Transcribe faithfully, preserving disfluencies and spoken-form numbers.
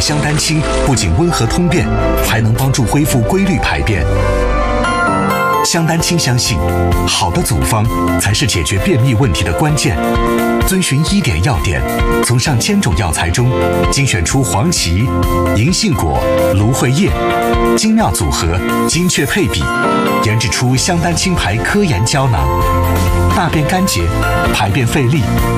香丹清不仅温和通便，还能帮助恢复规律排便。香丹清相信，好的组方才是解决便秘问题的关键。遵循医典要点，从上千种药材中精选出黄芪、银杏果、芦荟叶，精妙组合，精确配比，研制出香丹清牌科研胶囊。大便干结、排便费力、